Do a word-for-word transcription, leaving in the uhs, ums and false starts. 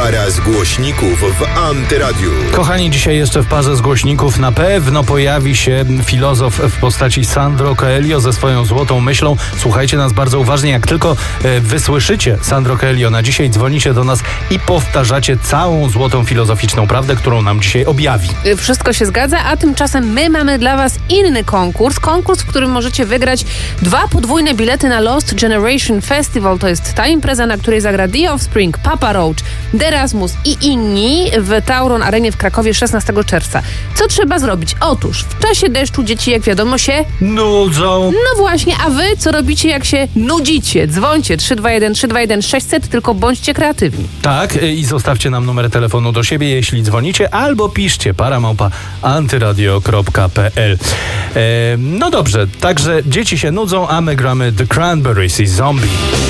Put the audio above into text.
Para z głośników w Antyradiu. Kochani, dzisiaj jeszcze w parze z głośników na pewno pojawi się filozof w postaci Sandro Coelho ze swoją złotą myślą. Słuchajcie nas bardzo uważnie. Jak tylko wysłyszycie Sandro Coelho na dzisiaj, dzwonicie do nas i powtarzacie całą złotą filozoficzną prawdę, którą nam dzisiaj objawi. Wszystko się zgadza, a tymczasem my mamy dla was inny konkurs. Konkurs, w którym możecie wygrać dwa podwójne bilety na Lost Generation Festival. To jest ta impreza, na której zagra The Offspring, Papa Roach, Derasmus i inni w Tauron Arenie w Krakowie szesnastego czerwca. Co trzeba zrobić? Otóż w czasie deszczu dzieci, jak wiadomo, się nudzą. No właśnie, a wy co robicie, jak się nudzicie? Dzwońcie trzysta dwadzieścia jeden trzysta dwadzieścia jeden sześćset, tylko bądźcie kreatywni. Tak, i zostawcie nam numer telefonu do siebie, jeśli dzwonicie, albo piszcie paramałpa antyradio kropka p l. E, no dobrze, także dzieci się nudzą, a my gramy The Cranberries i Zombie.